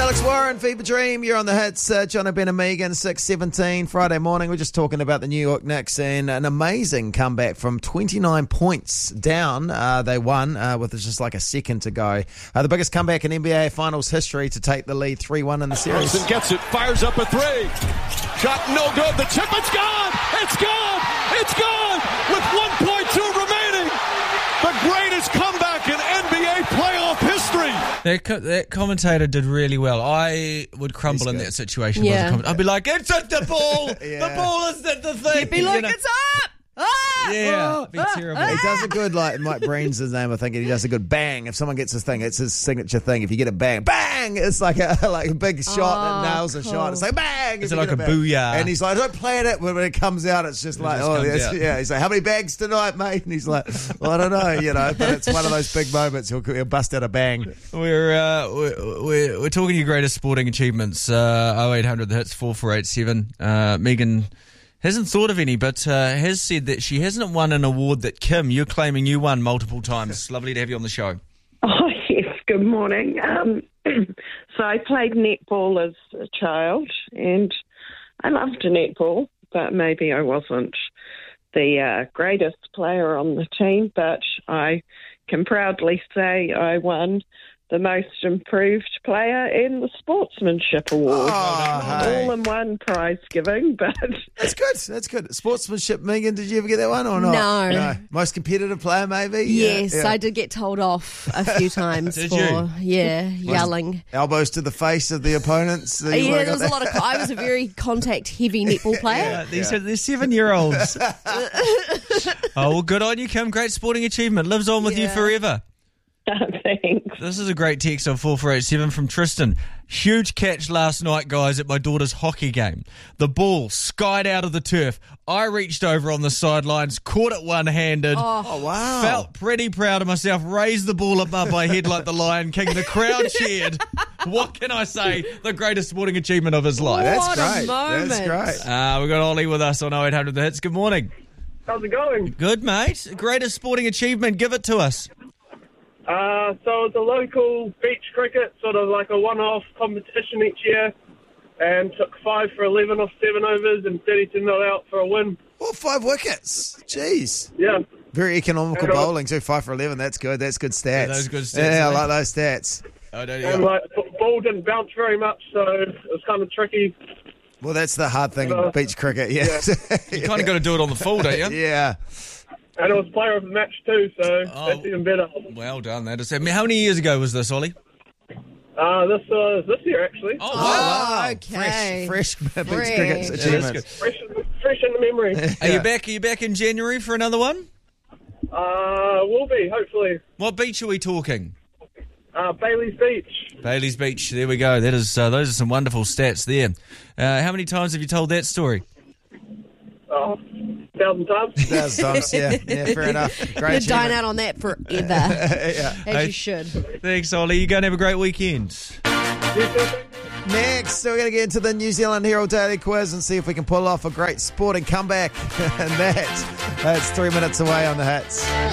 Alex Warren, Fever Dream. You're on the hits. John Ben and Megan, 6:17 Friday morning. We're just talking about the New York Knicks and an amazing comeback from 29 points down. They won with just like a second to go. The biggest comeback in NBA Finals history to take the lead 3-1 in the series. Brunson gets it, fires up a three. Shot no good. The chip, it's gone. It's gone. It's gone with 1.2 remaining. The greatest comeback in NBA playoff history. That commentator did really well. I would crumble in that situation. Yeah. I'd be like, it's at the ball. The ball is at the thing. You'd be like, it's up! Ah! Yeah, it'd be terrible. He does a good, like, Mike Breen's his name, I think, and he does a good bang. If someone gets his thing, it's his signature thing. If you get a bang, bang! It's like a big shot that nails a shot. It's like, bang! It's like a booyah. And he's like, don't plan it. When it comes out, it's just like, yeah. He's like, how many bags tonight, mate? And he's like, well, I don't know, but it's one of those big moments. He'll bust out a bang. We're talking your greatest sporting achievements. 0800 the hits 4487. Megan hasn't thought of any, but has said that she hasn't won an award that, Kim, you're claiming you won multiple times. Lovely to have you on the show. Oh, yes, good morning. So I played netball as a child, and I loved netball, but maybe I wasn't the greatest player on the team, but I can proudly say I won the most improved player in the Sportsmanship Award. All in one prize giving, but... That's good. Sportsmanship, Megan, did you ever get that one or not? No. Most competitive player, maybe? Yes, Yeah. I did get told off a few times Did for you? yelling. Elbows to the face of the opponents. Yeah, there was a lot of. I was a very contact-heavy netball player. These are they're 7-year-olds. Oh, well, good on you, Kim. Great sporting achievement. Lives on with you forever. Thanks. This is a great text on 4487 from Tristan. Huge catch last night, guys, at my daughter's hockey game. The ball skied out of the turf. I reached over on the sidelines, caught it one-handed. Oh, wow. Felt pretty proud of myself. Raised the ball above my head like the Lion King. The crowd cheered. What can I say? The greatest sporting achievement of his life. That's What a great. moment. That's great. We've got Ollie with us on 0800 The Hits. Good morning. How's it going? Good, mate. Greatest sporting achievement. Give it to us. So it's a local beach cricket, sort of like a one-off competition each year, and took 5 for 11 off 7 overs and 32 not out for a win. Oh, 5 wickets. Jeez. Yeah. Very economical bowling, too. 5 for 11. That's good. That's good stats. those good stats, Yeah, I eh? like those stats. And ball didn't bounce very much, so it was kind of tricky. Well, that's the hard thing in beach cricket. Yeah. You kind of got to do it on the full, don't you? Yeah. And it was player of the match too, so that's even better. Well done. That is. I mean, how many years ago was this, Ollie? This year, actually. Oh, wow. Okay. Fresh beach cricket Fresh. achievement. Fresh in the memory. Are you back? Are you back in January for another one? Will be, hopefully. What beach are we talking? Bailey's Beach. Bailey's Beach. There we go. That is. Those are some wonderful stats there. How many times have you told that story? 1,000 times. 1,000 times, yeah, fair enough. Great You'd dine achievement. out on that forever, as you should. Thanks, Ollie. You go and have a great weekend. Next, we're going to get into the New Zealand Herald Daily Quiz and see if we can pull off a great sporting comeback. And that's 3 minutes away on the Hits.